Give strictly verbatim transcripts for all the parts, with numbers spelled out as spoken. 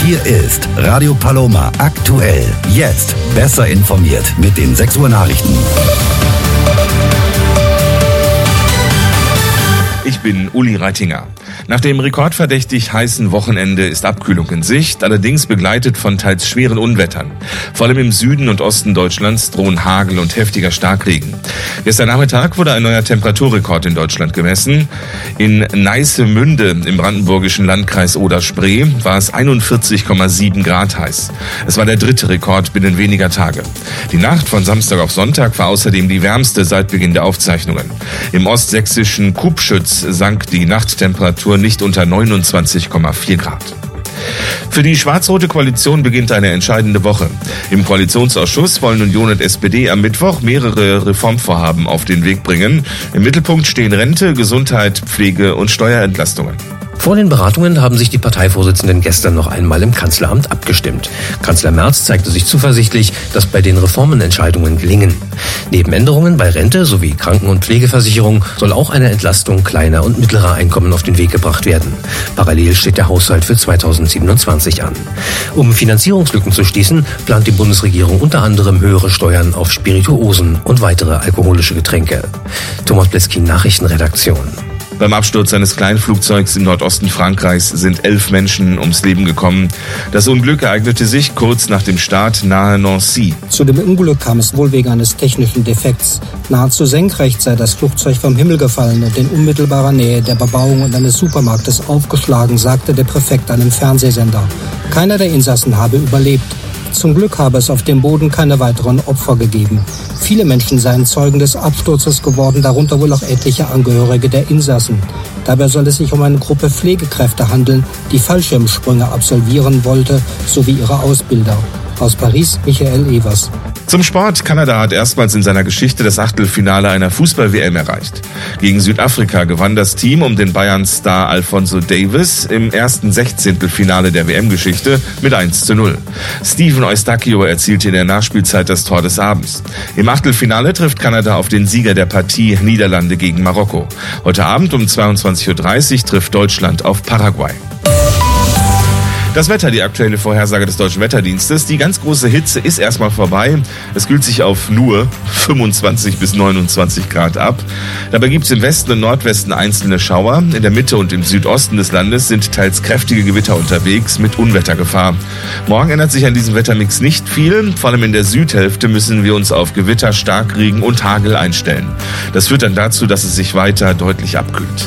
Hier ist Radio Paloma aktuell. Jetzt besser informiert mit den sechs Uhr Nachrichten. Ich bin Uli Reitinger. Nach dem rekordverdächtig heißen Wochenende ist Abkühlung in Sicht, allerdings begleitet von teils schweren Unwettern. Vor allem im Süden und Osten Deutschlands drohen Hagel und heftiger Starkregen. Gestern Nachmittag wurde ein neuer Temperaturrekord in Deutschland gemessen. In Neissemünde im brandenburgischen Landkreis Oder-Spree war es einundvierzig Komma sieben Grad heiß. Es war der dritte Rekord binnen weniger Tage. Die Nacht von Samstag auf Sonntag war außerdem die wärmste seit Beginn der Aufzeichnungen. Im ostsächsischen Kubschütz sank die Nachttemperatur nicht unter neunundzwanzig Komma vier Grad. Für die schwarz-rote Koalition beginnt eine entscheidende Woche. Im Koalitionsausschuss wollen Union und S P D am Mittwoch mehrere Reformvorhaben auf den Weg bringen. Im Mittelpunkt stehen Rente, Gesundheit, Pflege und Steuerentlastungen. Vor den Beratungen haben sich die Parteivorsitzenden gestern noch einmal im Kanzleramt abgestimmt. Kanzler Merz zeigte sich zuversichtlich, dass bei den Reformen Entscheidungen gelingen. Neben Änderungen bei Rente sowie Kranken- und Pflegeversicherung soll auch eine Entlastung kleiner und mittlerer Einkommen auf den Weg gebracht werden. Parallel steht der Haushalt für zweitausendsiebenundzwanzig an. Um Finanzierungslücken zu schließen, plant die Bundesregierung unter anderem höhere Steuern auf Spirituosen und weitere alkoholische Getränke. Thomas Bleskin, Nachrichtenredaktion. Beim Absturz eines Kleinflugzeugs im Nordosten Frankreichs sind elf Menschen ums Leben gekommen. Das Unglück ereignete sich kurz nach dem Start nahe Nancy. Zu dem Unglück kam es wohl wegen eines technischen Defekts. Nahezu senkrecht sei das Flugzeug vom Himmel gefallen und in unmittelbarer Nähe der Bebauung und eines Supermarktes aufgeschlagen, sagte der Präfekt einem Fernsehsender. Keiner der Insassen habe überlebt. Zum Glück habe es auf dem Boden keine weiteren Opfer gegeben. Viele Menschen seien Zeugen des Absturzes geworden, darunter wohl auch etliche Angehörige der Insassen. Dabei soll es sich um eine Gruppe Pflegekräfte handeln, die Fallschirmsprünge absolvieren wollte, sowie ihre Ausbilder. Aus Paris, Michael Evers. Zum Sport. Kanada hat erstmals in seiner Geschichte das Achtelfinale einer Fußball-W M erreicht. Gegen Südafrika gewann das Team um den Bayern-Star Alphonso Davies im ersten Sechzehntelfinale der W M-Geschichte mit eins zu null. Steven Eustáquio erzielte in der Nachspielzeit das Tor des Abends. Im Achtelfinale trifft Kanada auf den Sieger der Partie Niederlande gegen Marokko. Heute Abend um zweiundzwanzig Uhr dreißig trifft Deutschland auf Paraguay. Das Wetter, die aktuelle Vorhersage des Deutschen Wetterdienstes. Die ganz große Hitze ist erstmal vorbei. Es kühlt sich auf nur fünfundzwanzig bis neunundzwanzig Grad ab. Dabei gibt es im Westen und Nordwesten einzelne Schauer. In der Mitte und im Südosten des Landes sind teils kräftige Gewitter unterwegs mit Unwettergefahr. Morgen ändert sich an diesem Wettermix nicht viel. Vor allem in der Südhälfte müssen wir uns auf Gewitter, Starkregen und Hagel einstellen. Das führt dann dazu, dass es sich weiter deutlich abkühlt.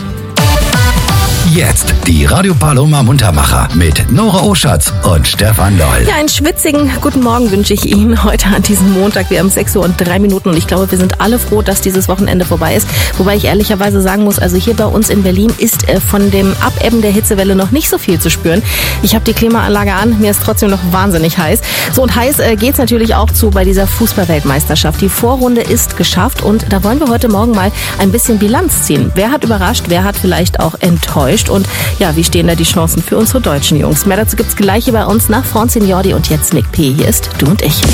Jetzt die Radio Paloma Muntermacher mit Nora Oschatz und Stefan Doll. Ja, einen schwitzigen guten Morgen wünsche ich Ihnen heute an diesem Montag. Wir haben sechs Uhr und drei Minuten und ich glaube, wir sind alle froh, dass dieses Wochenende vorbei ist. Wobei ich ehrlicherweise sagen muss, also hier bei uns in Berlin ist äh, von dem Abebben der Hitzewelle noch nicht so viel zu spüren. Ich habe die Klimaanlage an, mir ist trotzdem noch wahnsinnig heiß. So, und heiß äh, geht's natürlich auch zu bei dieser Fußball-Weltmeisterschaft. Die Vorrunde ist geschafft und da wollen wir heute Morgen mal ein bisschen Bilanz ziehen. Wer hat überrascht, wer hat vielleicht auch enttäuscht? Und ja, wie stehen da die Chancen für unsere deutschen Jungs? Mehr dazu gibt's gleich hier bei uns nach Francine Jordi und jetzt Nick P. Hier ist Du und Ich.